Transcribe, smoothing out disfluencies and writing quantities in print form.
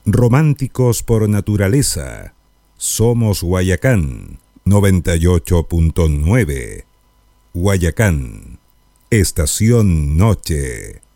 Románticos por naturaleza. Somos Guayacán 98.9. Guayacán, Estación Noche.